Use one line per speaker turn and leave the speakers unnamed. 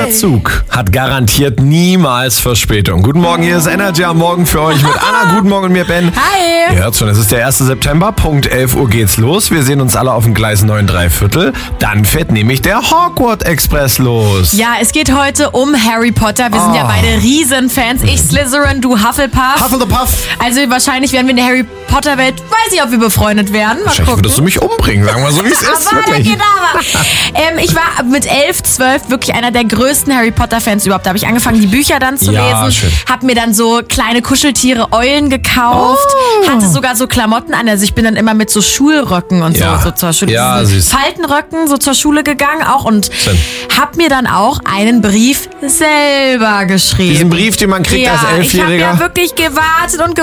Dieser Zug hat garantiert niemals Verspätung. Guten Morgen, hier ist Energy am Morgen für euch mit Anna. Guten Morgen und mir, Ben.
Hi.
Ihr hört schon, es ist der 1. September, Punkt 11 Uhr geht's los. Wir sehen uns alle auf dem Gleis 9 3/4. Dann fährt nämlich der Hogwarts Express los.
Ja, es geht heute um Harry Potter. Wir sind ja beide Riesenfans. Ich Slytherin, du Hufflepuff.
Hufflepuff.
Also wahrscheinlich werden wir in der Harry Potter Welt, weiß ich, ob wir befreundet werden. Mal
Wahrscheinlich
gucken.
würdest du mich umbringen, sagen wir so, wie es ist.
Aber
Wirklich.
Ich war mit 11, 12 wirklich einer der größten Harry Potter Fans überhaupt. Da habe ich angefangen, die Bücher dann zu
Ja,
lesen.
schön.
Hab mir dann so kleine Kuscheltiere, Eulen gekauft. Hatte sogar so Klamotten an. Also ich bin dann immer mit so Schulröcken und
Ja.
so zur Schule.
Ja,
diesen
süß.
Faltenröcken so zur Schule gegangen auch. Und
Schön.
hab mir dann auch einen Brief selber geschrieben.
Diesen Brief, den man kriegt als
Ich habe
Elfjähriger.
ja wirklich gewartet und